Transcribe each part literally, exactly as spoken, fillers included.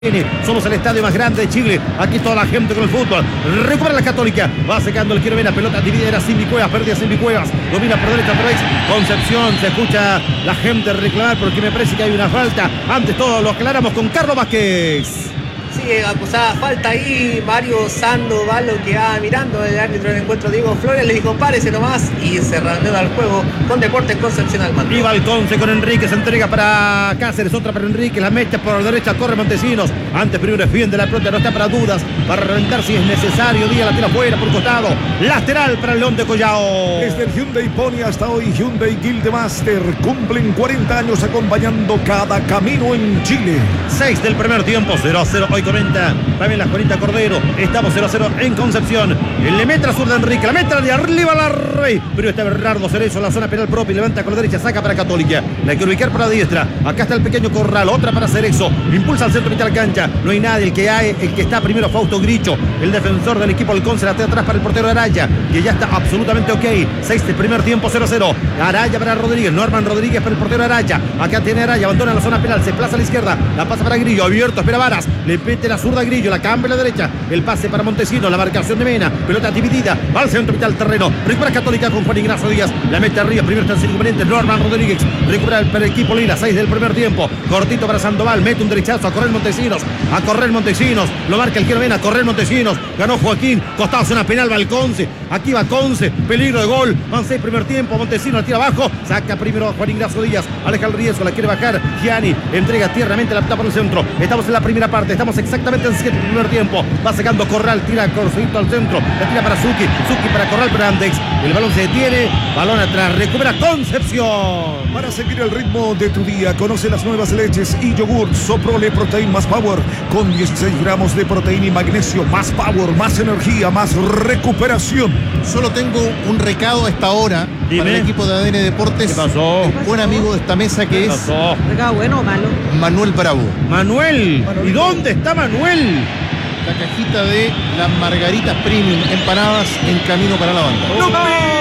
Somos el estadio más grande de Chile. Aquí toda la gente con el fútbol. Recupera la Católica. Va secando el Quirovena. Pelota dividida. Simbi Cuevas. Pérdida Simbi Cuevas. Domina por derecha por ex. Concepción. Se escucha la gente reclamar porque me parece que hay una falta. Antes todo lo aclaramos con Carlos Vázquez. Sí, acusada falta ahí. Mario Sandoval lo que va mirando el árbitro del encuentro. Diego Flores le dijo párese nomás y se reanuda el juego con Deportes Concepción al mando. Y Balconce con Enrique, se entrega para Cáceres, otra para Enrique, la mete por derecha, corre Montesinos. Antes primero defiende la pelota, no está para dudas, para reventar si es necesario. Díaz la tira fuera por costado, lateral para el León de Collao. Desde el Hyundai Pony hasta hoy, Hyundai Gildemaster cumplen cuarenta años acompañando cada camino en Chile. seis del primer tiempo, cero a cero. Hoy comenta también la Juanita Cordero. Estamos cero a cero en Concepción. Le mete a zurda Enrique, la mete de arriba la Rey. Pero está Bernardo Cerezo en la zona penal propia. Levanta con la derecha, saca para Católica. La quiere ubicar para la diestra. Acá está el pequeño Corral, otra para Cerezo. Impulsa al centro, mitad de la cancha. No hay nadie. El que hay, el que está primero, Fausto Gricho, el defensor del equipo del Conce. La atrás para el portero Araya, que ya está absolutamente ok. seis del primer tiempo, cero a cero. Araya para Rodríguez. Norman Rodríguez para el portero Araya. Acá tiene Araya, abandona la zona penal. Se plaza a la izquierda. La pasa para Grillo. Abierto, espera Varas. Le mete la zurda Grillo. La cambia a la derecha. El pase para Montesinos. La marcación de Mena. Pelota dividida. Va al centro, mitad del terreno. Recupera Católica con Juan Ignacio Díaz. La mete arriba. Primero está el inconveniente. Norman Rodríguez. Recupera el, el equipo Lila. seis del primer tiempo. Cortito para Sandoval. Mete un derechazo a correr Montesinos. A correr Montesinos. Lo marca el Quirovena. A correr Montesinos. Ganó Joaquín. Costado una penal. Va al Conce. Aquí va Conce. Peligro de gol. Van seis primer tiempo. Montesinos la tira abajo. Saca primero a Juan Ignacio Díaz. Aleja el riesgo. La quiere bajar. Gianni entrega tiernamente la pelota por el centro. Estamos en la primera parte. Estamos exactamente en siete del primer tiempo. Va sacando Corral. Tira Corcito al centro. La tira para Zucchi. Zucchi para Corral. Para Andex. El balón se detiene. Balón atrás. Recupera Concepción. Para seguir el ritmo de tu día, conoce las nuevas leches y yogur Soprole Protein más Power con dieciséis gramos de proteína y magnesio. Más power, más energía, más recuperación. Solo tengo un recado a esta hora. Dime. Para el equipo de A D N Deportes. ¿Qué pasó? Un buen amigo de esta mesa que es ¿recado bueno o malo? Manuel Bravo. Manuel. ¿Y dónde está Manuel? La cajita de las margaritas premium empanadas en camino para la banda. ¡No!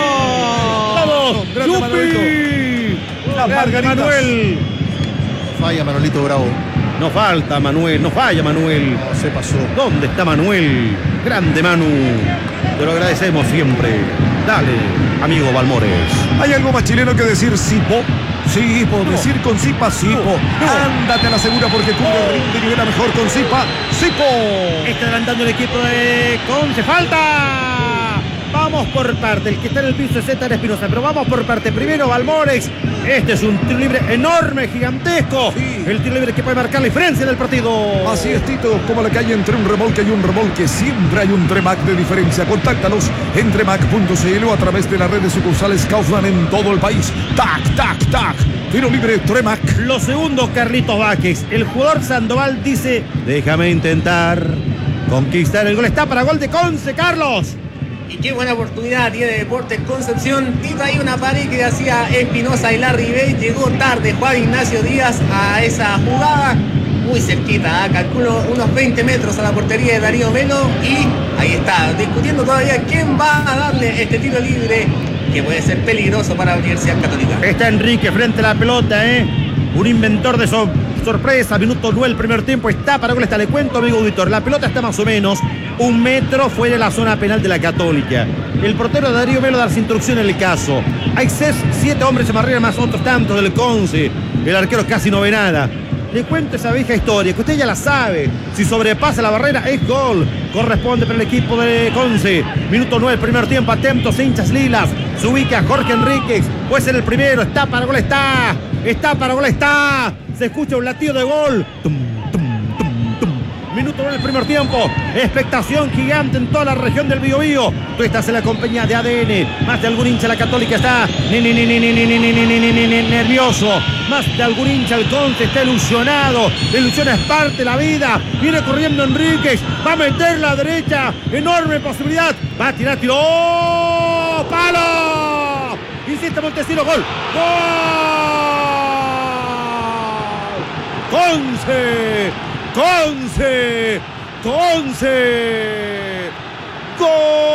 ¡Vamos! ¡Yupi! Las margaritas. Manuel. Falla Manolito Bravo. No falta Manuel, no falla Manuel. No, se pasó. ¿Dónde está Manuel? Grande Manu. Te lo agradecemos siempre. Dale, amigo Balmores. ¿Hay algo más chileno que decir Sipo? Sipo, no. decir con Sipa, Sipo. No, no. Ándate a la segura porque cubre el ritmo y nivela mejor con Sipa, Sipo. Está adelantando el equipo de Conce. ¡Falta! Vamos por parte. El que está en el piso es César Espinosa, pero vamos por parte. Primero Balmores. Este es un tiro libre enorme, gigantesco. Sí. El tiro libre que puede marcar la diferencia del partido. Así es, Tito, como la calle entre un remolque y un remolque, siempre hay un Tremac de diferencia. Contáctalos en tremac punto c l o a través de las redes sucursales Kaufman en todo el país. Tac, tac, tac. Tiro libre Tremac. Lo segundo, Carlitos Vázquez. El jugador Sandoval dice: déjame intentar conquistar el gol. Está para gol de Conce, Carlos. Y qué buena oportunidad tiene Deportes Concepción. Tito ahí una pared que hacía Espinosa y Larry Bay. Llegó tarde Juan Ignacio Díaz a esa jugada. Muy cerquita, ¿eh? Calculo unos veinte metros a la portería de Darío Melo. Y ahí está, discutiendo todavía quién va a darle este tiro libre que puede ser peligroso para la Universidad Católica. Está Enrique frente a la pelota, ¿eh? Un inventor de so sorpresa. Minuto nueve el primer tiempo. Está para gol. Está, le cuento, amigo auditor. La pelota está más o menos un metro fuera de la zona penal de la Católica. El portero Darío Melo da instrucción en el caso. Hay seis, siete hombres en barrera más otros tantos del Conce. El arquero casi no ve nada. Le cuento esa vieja historia que usted ya la sabe. Si sobrepasa la barrera es gol. Corresponde para el equipo de Conce. Minuto nueve el primer tiempo. Atentos hinchas lilas. Se ubica Jorge Enríquez. Puede ser el primero. Está para gol. Está. Está para gol. Está. Se escucha un latido de gol. Tum, tum, tum, tum. Minuto nueve el primer tiempo. Expectación gigante en toda la región del Biobío. Tú estás en la compañía de A D N. Más de algún hincha la Católica está ni, ni, ni, ni, ni, ni, ni, ni, ni, ni, ni, nervioso. Más de algún hincha el Conce está ilusionado. La ilusión es parte de la vida. Viene corriendo Enríquez. Va a meter la derecha. Enorme posibilidad. Va a tirar tiro. ¡Oh! ¡Palo! Insiste Montesinos. Gol. ¡Gol! ¡Conce! ¡Conce! ¡Conce! ¡Gol!